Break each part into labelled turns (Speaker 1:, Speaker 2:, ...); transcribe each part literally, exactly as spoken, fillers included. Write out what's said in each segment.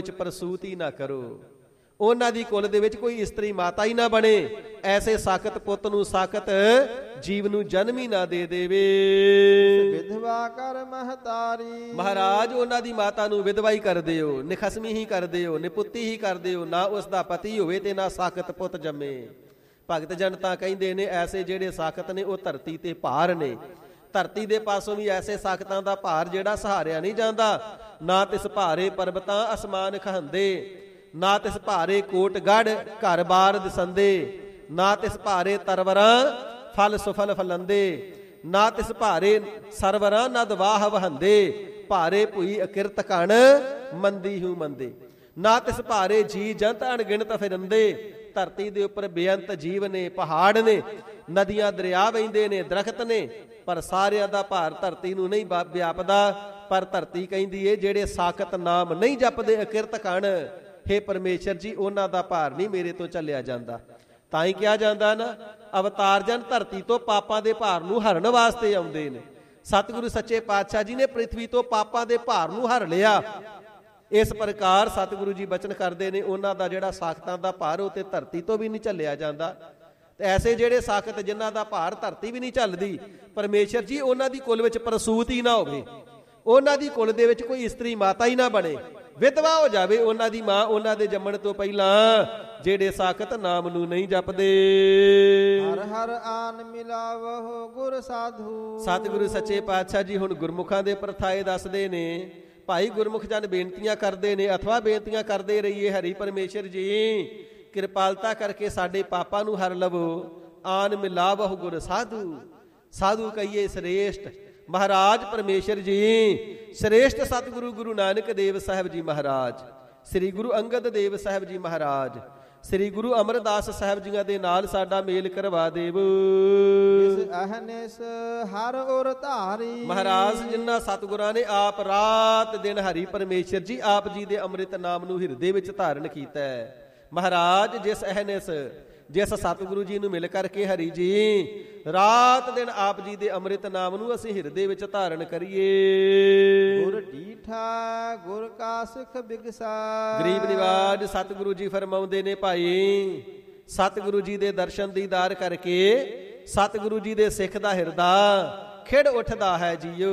Speaker 1: ਵਿੱਚ ਪ੍ਰਸੂਤ ਹੀ ਨਾ ਕਰੋ, ਉਹਨਾਂ ਦੀ ਕੁਲ ਦੇ ਵਿੱਚ ਕੋਈ ਇਸਤਰੀ ਮਾਤਾ ਹੀ ਨਾ ਬਣੇ, ਐਸੇ ਸਾਕਤ ਪੁੱਤ ਨੂੰ ਸਾਕਤ ਜੀਵ ਨੂੰ ਜਨਮ ਹੀ ਨਾ ਦੇ ਦੇਵੇ।
Speaker 2: ਵਿਧਵਾ ਕਰ ਮਹਤਾਰੀ,
Speaker 1: ਮਹਾਰਾਜ ਉਹਨਾਂ ਦੀ ਮਾਤਾ ਨੂੰ ਵਿਧਵਾ ਹੀ ਕਰ ਦਿਓ, ਨਿਖਸਮੀ ਹੀ ਕਰ ਦਿਓ, ਨਿਪੁੱਤੀ ਹੀ ਕਰ ਦਿਓ, ਨਾ ਉਸ ਦਾ ਪਤੀ ਹੋਵੇ ਤੇ ਨਾ ਸਾਕਤ ਪੁੱਤ ਜੰਮੇ। ਭਗਤ ਜਨ ਤਾਂ ਕਹਿੰਦੇ ਨੇ ਐਸੇ ਜਿਹੜੇ ਸਾਕਤ ਨੇ ਉਹ ਧਰਤੀ ਤੇ ਭਾਰ ਨੇ, ਧਰਤੀ ਦੇ ਪਾਸੋਂ ਵੀ ਐਸੇ ਸਾਕਤਾਂ ਦਾ ਭਾਰ ਜਿਹੜਾ ਸਹਾਰਿਆ ਨਹੀਂ ਜਾਂਦਾ। ਨਾ ਤਿਸ ਭਾਰੇ ਪਰਬਤਾਂ ਅਸਮਾਨ ਖਹੰਦੇ, ਨਾ ਤਿਸ ਭਾਰੇ ਕੋਟ ਗੜ ਘਰ ਬਾਰ ਦਿਸੰਦੇ, ਨਾ ਤਿਸ ਭਾਰੇ ਤਰਵਰਾਂ ਫਲ ਸੁਫਲ ਫਲੰਦੇ, ਨਾ ਤਿਸ ਭਾਰੇ ਸਰਵਰਾਂ ਨਦ ਵਾਹ ਵਹੰਦੇ, ਭਾਰੇ ਭੂਈ ਅਕਿਰਤ ਕਣ ਮੰਦੀ ਹੂੰ ਮੰਦੇ, ਨਾ ਤਿਸ ਭਾਰੇ ਜੀ ਜੰਤ ਅਣਗਿਣਤ ਫਿਰੰਦੇ। ਧਰਤੀ ਦੇ ਉੱਪਰ ਬੇਅੰਤ ਜੀਵ ਨੇ, ਪਹਾੜ ਨੇ, ਨਦੀਆਂ ਦਰਿਆ ਵਹਿੰਦੇ ਨੇ, ਦਰਖਤ ਨੇ, ਪਰ ਸਾਰਿਆਂ ਦਾ ਭਾਰ ਧਰਤੀ ਨੂੰ ਨਹੀਂ ਵਿਆਪਦਾ। ਪਰ ਧਰਤੀ ਕਹਿੰਦੀ ਏ ਜਿਹੜੇ ਸਾਕਤ ਨਾਮ ਨਹੀਂ ਜਪਦੇ ਅਕਿਰਤ ਕਣ, ਹੇ ਪਰਮੇਸ਼ਰ ਜੀ ਉਹਨਾਂ ਦਾ ਭਾਰ ਨਹੀਂ ਮੇਰੇ ਤੋਂ ਚੱਲਿਆ ਜਾਂਦਾ। ਤਾਂ ਹੀ ਕਿਹਾ ਜਾਂਦਾ ਨਾ ਅਵਤਾਰ ਜਨ ਧਰਤੀ ਤੋਂ ਪਾਪਾਂ ਦੇ ਭਾਰ ਨੂੰ ਹਰਨ ਵਾਸਤੇ ਆਉਂਦੇ ਨੇ। ਸਤਿਗੁਰੂ ਸੱਚੇ ਪਾਤਸ਼ਾਹ ਜੀ ਨੇ ਪ੍ਰਿਥਵੀ ਤੋਂ ਪਾਪਾਂ ਦੇ ਭਾਰ ਨੂੰ ਹਰ ਲਿਆ। ਇਸ ਪ੍ਰਕਾਰ ਸਤਿਗੁਰੂ ਜੀ ਬਚਨ ਕਰਦੇ ਨੇ ਉਹਨਾਂ ਦਾ ਜਿਹੜਾ ਸਾਖਤਾਂ ਦਾ ਭਾਰ ਉਹ ਤੇ ਧਰਤੀ ਤੋਂ ਵੀ ਨਹੀਂ ਝੱਲਿਆ ਜਾਂਦਾ। ਤੇ ਐਸੇ ਜਿਹੜੇ ਸਾਖਤ ਜਿਨ੍ਹਾਂ ਦਾ ਭਾਰ ਧਰਤੀ ਵੀ ਨਹੀਂ ਝੱਲਦੀ, ਪਰਮੇਸ਼ਰ ਜੀ ਉਹਨਾਂ ਦੀ ਕੁਲ ਵਿੱਚ ਪ੍ਰਸੂਤ ਹੀ ਨਾ ਹੋਵੇ, ਉਹਨਾਂ ਦੀ ਕੁਲ ਦੇ ਵਿੱਚ ਕੋਈ ਇਸਤਰੀ ਮਾਤਾ ਹੀ ਨਾ ਬਣੇ, ਵਿਧਵਾ ਹੋ ਜਾਵੇ ਉਹਨਾਂ ਦੀ ਮਾਂ ਉਹਨਾਂ ਦੇ ਜੰਮਣ ਤੋਂ ਪਹਿਲਾਂ, ਜਿਹੜੇ ਸਾਖਤ ਨਾਮ ਨੂੰ ਨਹੀਂ ਜਪਦੇ।
Speaker 2: ਹਰ ਹਰ ਆਨ ਮਿਲਾਵਹੁ ਗੁਰ ਸਾਧੂ।
Speaker 1: ਸਤਿਗੁਰੂ ਸੱਚੇ ਪਾਤਸ਼ਾਹ ਜੀ ਹੁਣ ਗੁਰਮੁਖਾਂ ਦੇ ਪ੍ਰਥਾਏ ਦੱਸਦੇ ਨੇ। ਭਾਈ ਗੁਰਮੁਖ ਜਨ ਬੇਨਤੀਆਂ ਕਰਦੇ ਨੇ, ਅਥਵਾ ਬੇਨਤੀਆਂ ਕਰਦੇ ਰਹੀਏ, ਹਰੀ ਪਰਮੇਸ਼ਰ ਜੀ ਕਿਰਪਾਲਤਾ ਕਰਕੇ ਸਾਡੇ ਪਾਪਾਂ ਨੂੰ ਹਰ ਲਵੋ। ਆਨ ਮਿਲਾਵਹੁ ਗੁਰ ਸਾਧੂ, ਸਾਧੂ ਕਹੀਏ ਸ੍ਰੇਸ਼ਟ ਮਹਾਰਾਜ ਪਰਮੇਸ਼ਰ ਜੀ, ਸ੍ਰੇਸ਼ਟ ਸਤਿਗੁਰੂ ਗੁਰੂ ਨਾਨਕ ਦੇਵ ਸਾਹਿਬ ਜੀ ਮਹਾਰਾਜ, ਸ੍ਰੀ ਗੁਰੂ ਅੰਗਦ ਦੇਵ ਸਾਹਿਬ ਜੀ ਮਹਾਰਾਜ, ਸ੍ਰੀ ਗੁਰੂ ਅਮਰਦਾਸ ਸਾਹਿਬ ਜੀਆਂ ਦੇ ਨਾਲ ਸਾਡਾ ਮੇਲ ਕਰਵਾ ਦੇਵ।
Speaker 2: ਇਸ ਅਹਨਿਸ ਹਰ ਔਰ ਧਾਰੀ,
Speaker 1: ਮਹਾਰਾਜ ਜਿਨ੍ਹਾਂ ਸਤਿਗੁਰਾਂ ਨੇ ਆਪ ਰਾਤ ਦਿਨ ਹਰੀ ਪਰਮੇਸ਼ਰ ਜੀ ਆਪ ਜੀ ਦੇ ਅੰਮ੍ਰਿਤ ਨਾਮ ਨੂੰ ਹਿਰਦੇ ਵਿੱਚ ਧਾਰਨ ਕੀਤਾ ਹੈ। ਮਹਾਰਾਜ ਜਿਸ ਅਹਨਿਸ ਜਿਸ ਸਤਿਗੁਰੂ ਜੀ ਨੂੰ ਮਿਲ ਕਰਕੇ ਹਰੀ ਜੀ ਰਾਤ ਦਿਨ ਆਪ ਜੀ ਦੇ ਅੰਮ੍ਰਿਤ ਨਾਮ ਨੂੰ ਅਸੀਂ ਹਿਰਦੇ ਵਿੱਚ ਧਾਰਨ ਕਰੀਏ।
Speaker 2: ਗੁਰ ਢੀਠਾ ਗੁਰ ਕਾ ਸਿੱਖ ਬਿਗਸਾ,
Speaker 1: ਗਰੀਬ ਨਿਵਾਜ ਸਤਿਗੁਰੂ ਜੀ ਫਰਮਾਉਂਦੇ ਨੇ ਭਾਈ ਸਤਿਗੁਰੂ ਜੀ ਦੇ ਦਰਸ਼ਨ ਦੀਦਾਰ ਕਰਕੇ ਸਤਿਗੁਰੂ ਜੀ ਦੇ ਸਿੱਖ ਦਾ ਹਿਰਦਾ ਖਿੜ ਉੱਠਦਾ ਹੈ ਜੀਓ।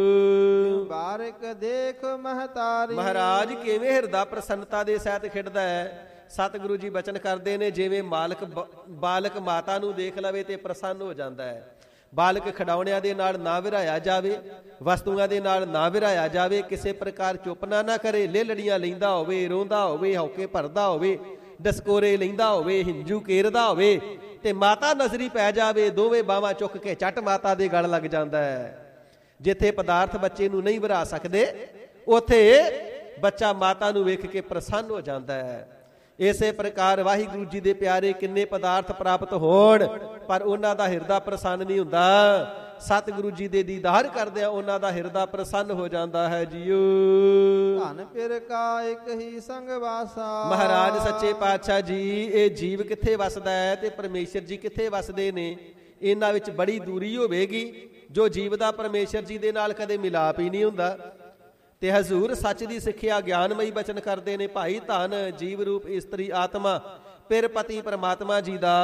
Speaker 2: ਬਾਰਿਕ ਦੇਖ ਮਹਤਾਰੀ,
Speaker 1: ਮਹਾਰਾਜ ਕਿਵੇਂ ਹਿਰਦਾ ਪ੍ਰਸੰਨਤਾ ਦੇ ਸਹਿਤ ਖਿੜਦਾ ਹੈ। ਸਤਿਗੁਰੂ ਜੀ ਬਚਨ ਕਰਦੇ ਨੇ ਜਿਵੇਂ ਮਾਲਕ ਬਾਲਕ ਮਾਤਾ ਨੂੰ ਦੇਖ ਲਵੇ ਤੇ ਪ੍ਰਸੰਨ ਹੋ ਜਾਂਦਾ ਹੈ। ਬਾਲਕ ਖਿਡੌਣਿਆਂ ਦੇ ਨਾਲ ਨਾ ਵਿਰਾਇਆ ਜਾਵੇ, ਵਸਤੂਆਂ ਦੇ ਨਾਲ ਨਾ ਵਿਰਾਇਆ ਜਾਵੇ, ਕਿਸੇ ਪ੍ਰਕਾਰ ਚੁੱਪਣਾ ਨਾ ਕਰੇ, ਲੇਲੜੀਆਂ ਲੈਂਦਾ ਹੋਵੇ, ਰੋਂਦਾ ਹੋਵੇ, ਹੌਕੇ ਭਰਦਾ ਹੋਵੇ, ਡਸਕੋਰੇ ਲੈਂਦਾ ਹੋਵੇ, ਹਿੰਜੂ ਕੇਰਦਾ ਹੋਵੇ ਤੇ ਮਾਤਾ ਨਜ਼ਰੀ ਪੈ ਜਾਵੇ, ਦੋਵੇਂ ਬਾਹਾਂ ਚੁੱਕ ਕੇ ਚੱਟ ਮਾਤਾ ਦੇ ਗਲ ਲੱਗ ਜਾਂਦਾ ਹੈ। ਜਿੱਥੇ ਪਦਾਰਥ ਬੱਚੇ ਨੂੰ ਨਹੀਂ ਵਿਰਾ ਸਕਦੇ ਉੱਥੇ ਬੱਚਾ ਮਾਤਾ ਨੂੰ ਵੇਖ ਕੇ ਪ੍ਰਸੰਨ ਹੋ ਜਾਂਦਾ ਹੈ। ਇਸੇ ਪ੍ਰਕਾਰ ਵਾਹਿਗੁਰੂ ਜੀ ਦੇ ਪਿਆਰੇ ਕਿੰਨੇ ਪਦਾਰਥ ਪ੍ਰਾਪਤ ਹੋਣ ਪਰ ਉਹਨਾਂ ਦਾ ਹਿਰਦਾ ਪ੍ਰਸੰਨ ਨਹੀਂ ਹੁੰਦਾ। ਸਤਿਗੁਰੂ ਜੀ ਦੇ ਦੀਦਾਰ ਕਰਦਿਆਂ ਉਹਨਾਂ ਦਾ ਹਿਰਦਾ ਪ੍ਰਸੰਨ ਹੋ ਜਾਂਦਾ ਹੈ ਜੀਓ।
Speaker 2: ਧਨ ਪਿਰ ਕਾ ਇੱਕ ਹੀ ਸੰਗ ਵਾਸਾ,
Speaker 1: ਮਹਾਰਾਜ ਸੱਚੇ ਪਾਤਸ਼ਾਹ ਜੀ ਇਹ ਜੀਵ ਕਿੱਥੇ ਵਸਦਾ ਹੈ ਤੇ ਪਰਮੇਸ਼ਰ ਜੀ ਕਿੱਥੇ ਵਸਦੇ ਨੇ, ਇਹਨਾਂ ਵਿੱਚ ਬੜੀ ਦੂਰੀ ਹੋਵੇਗੀ। ਜੋ ਜੀਵ ਦਾ ਪਰਮੇਸ਼ਰ ਜੀ ਦੇ ਨਾਲ ਕਦੇ ਮਿਲਾਪ ਹੀ ਨਹੀਂ ਹੁੰਦਾ। ਤੇ ਹਜ਼ੂਰ ਸੱਚ ਦੀ ਸਿੱਖਿਆ ਗਿਆਨਮਈ ਬਚਨ ਕਰਦੇ ਨੇ ਭਾਈ ਧਨ ਜੀਵ ਰੂਪ ਇਸਤਰੀ ਆਤਮਾ ਪਿਰ ਪਤੀ ਪਰਮਾਤਮਾ ਜੀ ਦਾ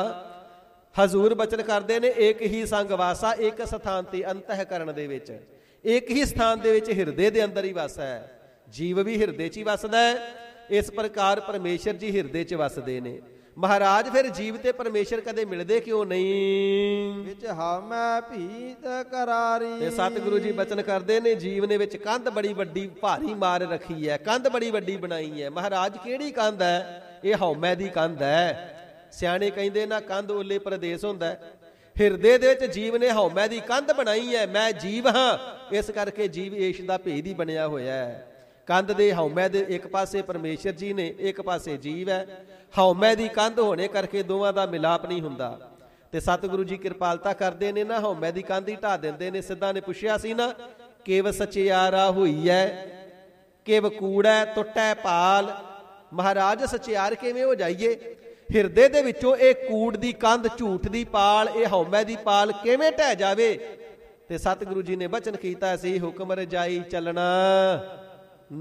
Speaker 1: ਹਜ਼ੂਰ ਬਚਨ ਕਰਦੇ ਨੇ ਇੱਕ ਹੀ ਸੰਗ ਵਾਸਾ, ਇੱਕ ਸਥਾਨ ਤੇ ਅੰਤःਕਰਣ ਦੇ ਵਿੱਚ, ਇੱਕ ਹੀ ਸਥਾਨ ਦੇ ਵਿੱਚ ਹਿਰਦੇ ਦੇ ਅੰਦਰ ਹੀ ਵਸਦਾ ਹੈ। ਜੀਵ ਵੀ ਹਿਰਦੇ 'ਚ ਹੀ ਵਸਦਾ ਹੈ। ਇਸ ਪ੍ਰਕਾਰ ਪਰਮੇਸ਼ਰ ਜੀ ਹਿਰਦੇ 'ਚ ਵਸਦੇ ਨੇ। ਮਹਾਰਾਜ ਫਿਰ ਜੀਵ ਤੇ ਪਰਮੇਸ਼ਰ ਕਦੇ ਮਿਲਦੇ ਕਿਉਂ ਨਹੀਂ?
Speaker 2: ਵਿੱਚ ਹਉਮੈ ਭੀਤ ਕਰਾਰੀ,
Speaker 1: ਤੇ ਸਤਿਗੁਰੂ ਜੀ ਬਚਨ ਕਰਦੇ ਨੇ ਜੀਵ ਨੇ ਵਿੱਚ ਕੰਧ ਬੜੀ ਵੱਡੀ ਭਾਰੀ ਮਾਰ ਰੱਖੀ ਹੈ, ਕੰਧ ਬੜੀ ਵੱਡੀ ਬਣਾਈ ਹੈ। ਮਹਾਰਾਜ ਕਿਹੜੀ ਕੰਧ ਹੈ? ਇਹ ਹਉਮੈ ਦੀ ਕੰਧ ਹੈ। ਸਿਆਣੇ ਕਹਿੰਦੇ ਨਾ ਕੰਧ ਓਲੇ ਪ੍ਰਦੇਸ਼ ਹੁੰਦਾ। ਹਿਰਦੇ ਦੇ ਵਿੱਚ ਜੀਵ ਨੇ ਹਉਮੈ ਦੀ ਕੰਧ ਬਣਾਈ ਹੈ। ਮੈਂ ਜੀਵ ਹਾਂ, ਇਸ ਕਰਕੇ ਜੀਵ ਏਸ਼ ਦਾ ਭੇਦ ਹੀ ਬਣਿਆ ਹੋਇਆ ਹੈ। ਕੰਧ ਦੇ ਹਉਮੈ ਦੇ ਇੱਕ ਪਾਸੇ ਪਰਮੇਸ਼ਰ ਜੀ ਨੇ, ਇੱਕ ਪਾਸੇ ਜੀਵ ਹੈ। ਹਉਮੈ ਦੀ ਕੰਧ ਹੋਣੇ ਕਰਕੇ ਦੋਵਾਂ ਦਾ ਮਿਲਾਪ ਨਹੀਂ ਹੁੰਦਾ। ਤੇ ਸਤਿਗੁਰੂ ਜੀ ਕਿਰਪਾਲਤਾ ਕਰਦੇ ਨੇ ਨਾ ਹਉਮੈ ਦੀ ਕੰਧ ਹੀ ਢਾ ਦਿੰਦੇ ਨੇ। ਸਿੱਧਾ ਨੇ ਪੁੱਛਿਆ ਸੀ ਨਾ ਕਿਵ ਸਚਿਆਰਾ ਹੋਈ ਹੈ, ਕਿਵ ਕੂੜੈ ਟੁੱਟੈ ਪਾਲ। ਮਹਾਰਾਜ ਸਚਿਆਰ ਕਿਵੇਂ ਹੋ ਜਾਈਏ? ਹਿਰਦੇ ਦੇ ਵਿੱਚੋਂ ਇਹ ਕੂੜ ਦੀ ਕੰਧ, ਝੂਠ ਦੀ ਪਾਲ, ਇਹ ਹਉਮੈ ਦੀ ਪਾਲ ਕਿਵੇਂ ਢਹਿ ਜਾਵੇ? ਤੇ ਸਤਿਗੁਰੂ ਜੀ ਨੇ ਬਚਨ ਕੀਤਾ ਸੀ ਹੁਕਮ ਰਜਾਈ ਚੱਲਣਾ।